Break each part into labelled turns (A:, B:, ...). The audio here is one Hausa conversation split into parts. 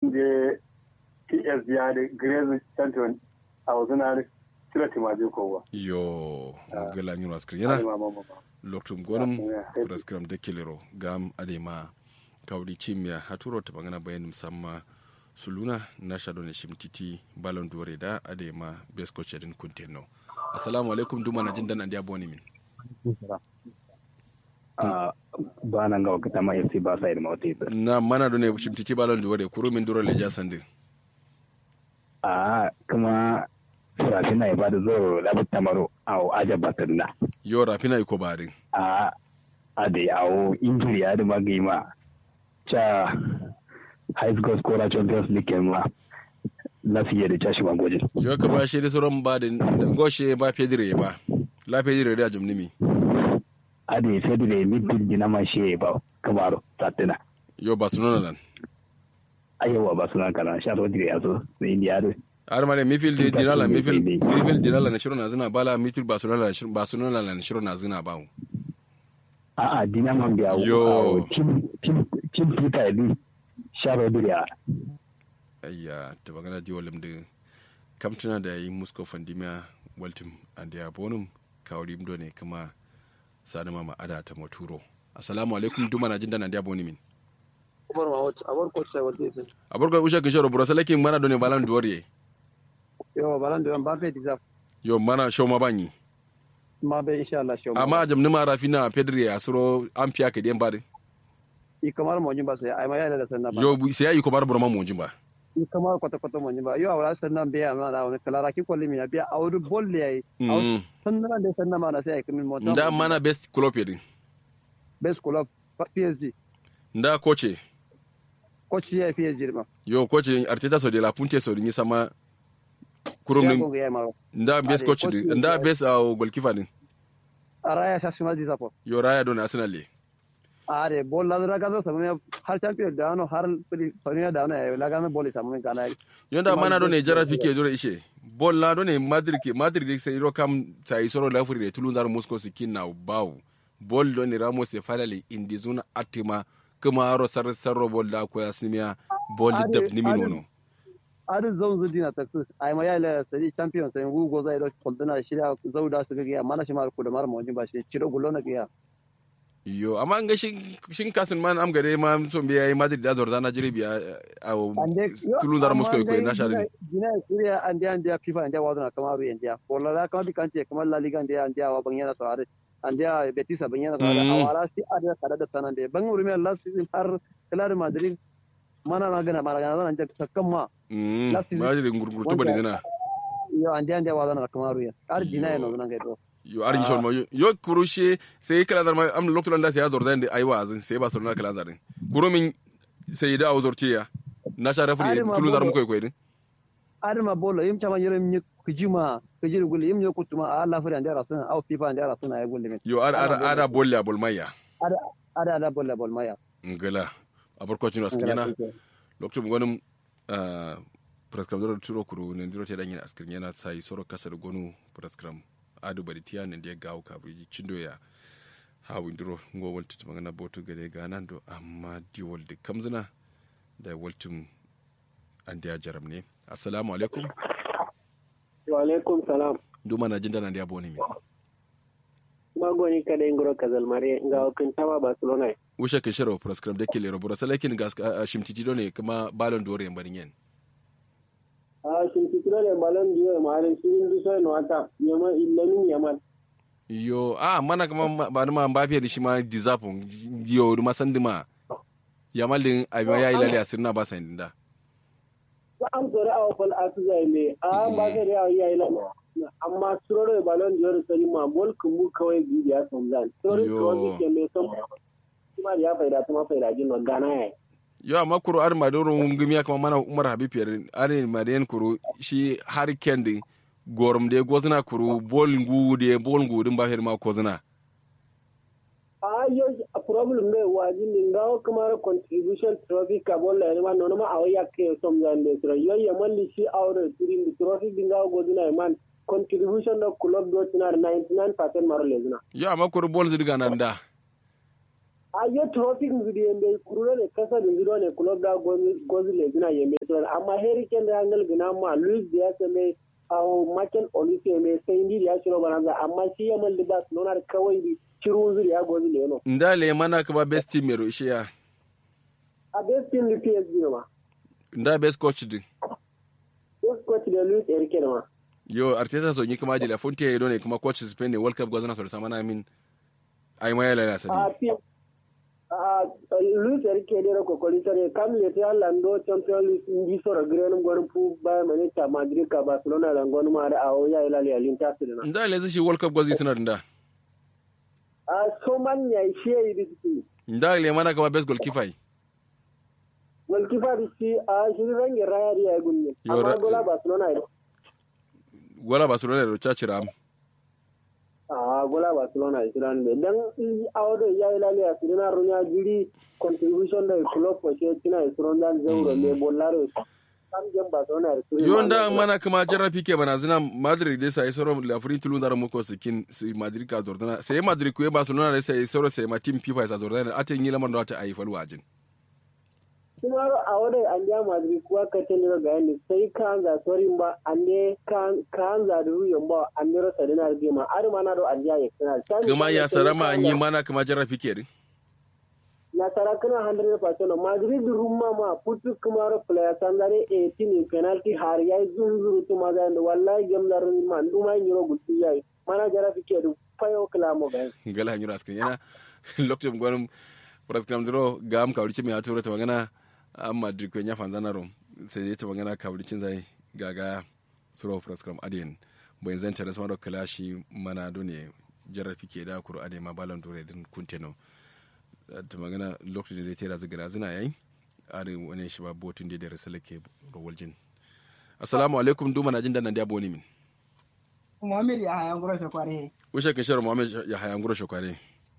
A: da PS ya da Grace Champion a wasu na kira timaje kowa.
B: Yo, gala mi waskri yana. Loktum gonum praskram de kilero gam adema kawdi chimya haturo ta bangana bayan musamma suluna na shado ne shimtiti balon dore da adema besko chedin kunteno. Assalamu alaikum duma na jindan andi aboni min.
C: Ba nan ga wakata ma FC ba sai da mawti.
B: Na mana do ne shimtiti balon dore kuru min duro leja sande.
C: Kuma rafina ya bada zo labar tamaro a aja batarna.
B: Yo rafina iko barin.
C: A da awo injuri ya da magima cha high school scorer Champions League ma lafiya da cashi magojin.
B: Yo ka ba shi da sauran ba da goshe ba Pedro ba. La Pedro da jumnimi.
C: A da Pedro midfield dinama shi ba kamaro tatina.
B: Yo Barcelona lan.
C: Ayewa Barcelona kana sha rodri ya zo sai India do.
B: Har ma ne midfield dinala na shiro na zina bala midfield Barcelona na shiro na zina ba.
C: Dinama biya
B: yo
C: team Peter di sha rodri ya.
B: Ayya ta bagana di walim de kamtuna da yi Moscow Fandimia Waltim and ya bonum kawri mdo ne kuma sani mama ada ta maturo. Assalamu alaikum duma na jinda na dia boni min. Abar ko usha kishoro bro salaki mana do ne balan duwariye.
D: Yo balan duwan ba fe dizaf.
B: Yo mana show ma banyi.
D: Ma be insha Allah show.
B: Amma jamni ma rafina Pedri asuro ampiya ke den bari.
D: I kamar mo jimba sai ai ma yana da sanna ba.
B: Yo sai ayi ko bar burma mo jimba.
D: I kamar kwata mo jimba. Yo awara sanna be amma da wani kalara ki kolli mi biya awru bolle yayi. Sanna da sanna ma na sai ai kamin mo.
B: Da mana best club yedi.
D: Best club PSG.
B: Nda coach
D: ya PSG ma.
B: Yo coach Arteta so de la Punte so ni sama kurum nda best coach nda best goalkeeper din.
D: Araya shashima dizapo.
B: Yo raya don Arsenal le.
D: Are bol la raga do samne har champion da no har sonia da no laga no bol samne kana.
B: Yo nda mana don ne jara fike dore ishe. Bol la don ne Madrid sai ro kam sai soro la furi de tulun dar Moscow sikin na bawo. Bol don ne Ramos e falale indi zuna atima kuma aro sarro bol da ko yasmiya bol da nimi nono.
D: Are zon zudina taksus ai ma yala sai champion sai go zai ro koldana shirya zauda su ga mana shi mar ku da mar mo ba shi ciro gulo na ga.
B: Yo amma an ga shin kasin man am gare ma son biya yi Madrid da zorda na jiribi a tulun dar Moscow ko na shari
D: dina kuriya andiya FIFA andiya wadana kamaru andiya bolla da kama bikante kamar La Liga andiya wa banyana sare andiya Betis banyana sare awara si ada kada da tanan de ban urumi Allah season har Real Madrid mana magana zan anja sakkamma
B: Madrid ngurgurtu bari zina
D: yo andiya wadana kamaru ya ar dina no nan ga do
B: yo arji shon ma yo kurushe sai kala dar ma am lokto da sai azor da ai wazin sai ba sunna kala zarin kurumin sai da azortiya na sha rafri tulu dar mu koy din
D: arma bolo yim chama yirem ni kujima kujiri gule yim yo kutuma Allah fari anda rasuna au fifa anda rasuna ay gule
B: yo ada bolla bol maya
D: ada bolla bol maya
B: ngala abor ko chino askina lokto mu gonum prescribe do turo kuru ne ndiro te danyina askina na sai soro kasar gonu prescribe adu bari tiya ne da gawo kabri cindo ya hawo ndiro ngo wolti magana boto gade ganando amma di wolde kamzina da woltum andi ajaram ne assalamu alaikum
E: wa alaikum salam
B: duma na jinda na dia boni mi
E: magoni kada ngoro kazal mare ngawo kan tama Barcelona
B: usha ke shero prescribe de kile robura salakin gas shimtiti do ne kuma balon dore mbarin yen
E: shimtitire balon diyo mare sirin duso no ata yama illani yaman
B: yo mana kuma ba ma Mbappe da shi ma dizapon yo du masandima yamal din abiya yayi lalle asirna ba sai dinda
E: am gore aw fal asuzai ne ba ga yayi lalle amma surore balon diyo sari ma bol kumbu kawai bidiya somzan surore ko ke me som kuma ya faida kuma faida jin gana yayi
B: yo amma kuro ar madoro ngumi kama mana Umar Habib yar are madayen kuro shi har kendi gorum de gozna kuro bol ngu din ba ma kozna
E: yo a problem ne wajin ngawo kamar contribution trophy ka bol la ma nono ma awya ke somzan de tro yo yamalli shi awre turin trophy dingawo gozna man contribution of club do tinar 99% maro lezna
B: yo amma kuro bol zidiga nan da
E: a yo trophy ngudi yembe kurule ne kasa de zero ne club da gozi le gina yembe to amma heri ken da ngal gina ma Luis Diaz me au Michael Olise me sai ndi ya shiro banza amma shi ya mal libas nona kawai di shiru zuri ya gozi le no
B: ndale mana ka ba best team ro ishiya
E: a best team ni PSG ma
B: nda best coach din
E: best coach de Luis Enrique ma
B: yo Arteta so nyika maji la fonte do ne kuma coach Spain ne World Cup gozana so samana min ai mai la sabi
E: Luis Enrique de ko kolisare kam le te Orlando Champions League ndi so grenum gon pu ba mane ta Madrid ka Barcelona la gon ma da awo ya ila le Inter na
B: nda le shi World Cup gozi sina nda
E: so man ya shi yi disi
B: nda le mana ka best goalkeeper
E: goalkeeper shi shi rangi raya ya gunne amma gola Barcelona ne
B: gola Barcelona ro chachira
E: gola Barcelona isiran be dan awdo ya ilali asirina runya jiri contribution da club ko ce tina isiran dan zauro le bollaro kam jam Barcelona
B: yonda mana kuma jarrafi ke bana zina Madrid dai sai soro la free tulu dar muko sikin si Madrid ka zordana sai Madrid ko Barcelona dai sai soro sai ma team FIFA sa zordana atin yi lamar da ta ayi falu wajin
E: kuma a wadai an ja Madrid kuwa ka tani ga yani sai kan za sorin ba ande kan za da ruyan ba an ro sadina ga ma ar mana do an ja ya kana
B: kuma ya sarama an yi mana kuma jarrafi ke din
E: na sarakana 100% Madrid rumma ma putu kuma ro player sandare 18 penalty har yayi zunzuru to maga and wallahi gamdar man duma nyiro gutti yayi mana jarrafi ke du fayo klamo ga
B: ngala nyiro askan yana lokto gonum praskram dro gam ka wurce mai atura ta magana amma dirko nya fanzana rom sai dai ta magana ka wurcin zai gaga suro praskram adin bai zanta da sama kalashi mana done jarrafi ke da kuro ade ma balon dore din kunteno ta magana lokacin da tera zigara zina yayi are wani shi ba botun da rasalake rowaljin assalamu alaikum duma na jin dan da boni min
F: Muhammad ya hayan gura shakware
B: ushe kin shar Muhammad ya hayan gura shakware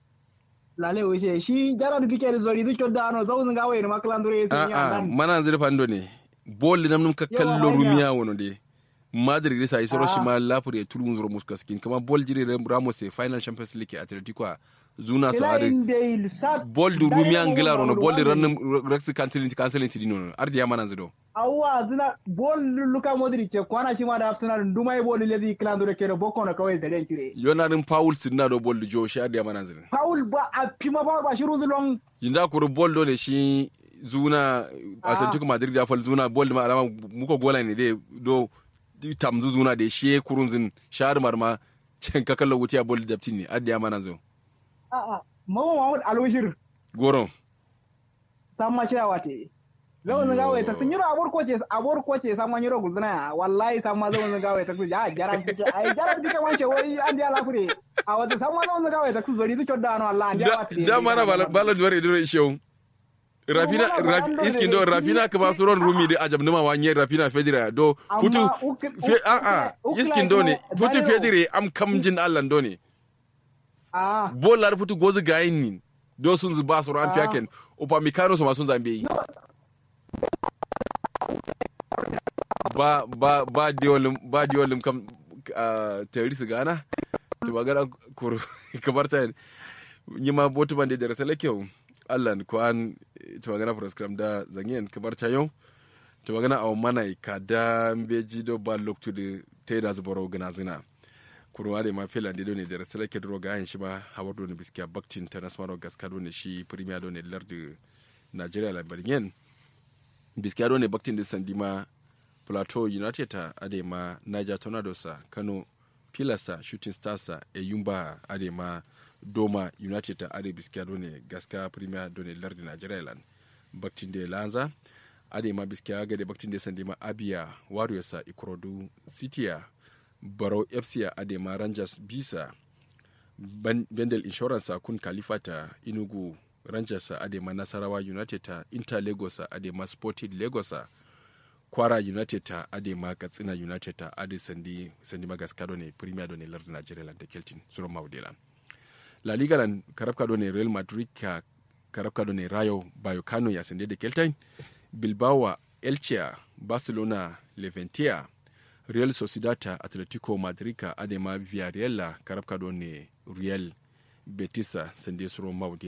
F: lale wuce shi jarar bike da zori duk da ano zauzun ga wayar makalandure sai ya dan
B: mana zirfa ndo ne bol nam ka kallo rumiya wono de Madrid sai soro shi ma lafur ya turun zuro muska skin kuma bol jire Ramos final Champions League Atletico zuna so are bol du rumiya ngila rono bol de ran rex canceling tidino ardi ya mana zido
F: awwa zuna bol Luka Modric kwana shi ma da Arsenal ndumai bol lezi kalandure kero boko na kawai da den kire
B: yona rin Paul sinna do bol du jo shi ardi ya mana zido
F: Paul ba a pima ba shiru zulon
B: yinda ko bol do ne shi zuna Atletico Madrid da fal zuna bol ma alama muko gola ne de do tamzu zuna da shi kurunzin shar marma can ka kallo wuti a bol daptin ne adda mana zo
F: mamu Muhammad Alwashir
B: goron
F: samma cewa wate zaun ga wai ta sun yiro abor koce samma yiro guzuna wallahi samma zaun ga wai ta su ja jaran fike ai jaran fike wance wai an dia lafure a wata samma zaun ga wai ta su zori su chodda no Allah an dia wate
B: da mana bala duware dure ishew Rafina iskin do Rafina ka ba su ron rumi da ajab numa wanye Rafina Fedira do futu iskin do ne futu Fedire am kamjin Allah do ne bolar futu gozu gayin ni do sun zuba su ran fiyaken upa mikano su masun zambe yi ba diolim kam terrorist gana to bagara kur kabarta nyima botu bande da rasalakew Allah ko an to magana program da zangen kabar tayo to magana aw mana ka da beji do ba loktu de teda zuboro gana zina kurwa de ma fela de do ne da seleke dro ga shi ba hawo do ne biskiya baktin international gaska do ne shi premier do ne lardu Nigeria la bargen biskiya do ne baktin de sandima Plateau United ta ade ma Niger Tornadoes Kano Pilasa Shooting Stars Eyumba ade ma Doma United ta are biskiya done gaska premier done lardi Nigeria lan baktin de lanza ade ma biskiya ga de baktin de sande ma Abia Warriors Ikorodu City Barrow FC ade ma Rangers Bisa Bendel Insurance kun Kalifata Inugu Rangers ade ma Nasarawa United ta Inter Lagos ade ma Sporting Lagos Kwara United ta ade ma Katsina United ta ade sandi ma gaska done premier done lardi Nigeria lan da Keltin suro mawdelan La Liga lan karabka do ne Real Madrid ka karabka do ne Rayo Vallecano ya sende de Keltain Bilbao Elche Barcelona Leventia Real Sociedad Atletico Madrid ka adema Villarreal karabka do ne Real Betis sende suro mawdelan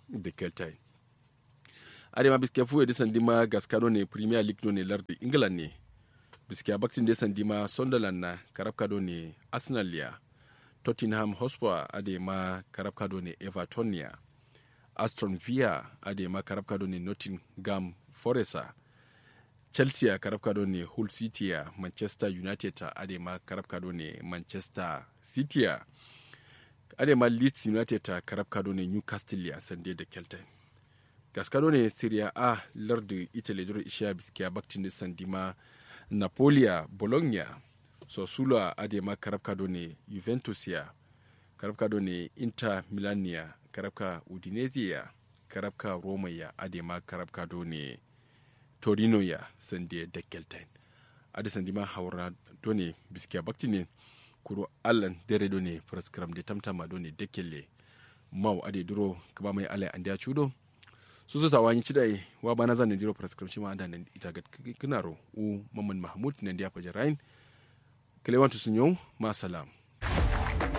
B: de keltai ade ma biske fu edisan dima gaskado ne Premier League do ne lardi England ne biske baktin de sandima Sunderland na karabka do ne Arsenal ya Tottenham Hotspur ade ma karabka do ne Everton ya Aston Villa ade ma karabka do ne Nottingham Forest Chelsea karabka do ne Hull City ya Manchester United ade ma karabka do ne Manchester City ya ade ma Leeds United karabka do ne Newcastle ya sande da Kelton gaskado ne Serie A lardi Italy duro isha biskiya baktin da sandima Napolia Bologna Sassuolo ade ma karabka do ne Juventus ya karabka do ne Inter Milan ya karabka Udinese ya karabka Roma ya ade ma karabka do ne Torino ya sande da Kelton ade sandima haura do ne biskiya baktin ne kuro allan dere do ne praskram de tamtama do ne dekelle mau ade duro kaba mai alai ande ya chudo su sawanyi cidai wa bana zan ne diro prescription ma anda nan ita ga kinaro u mamman mahmud nan dia fajarain kelewantu sunyo ma salam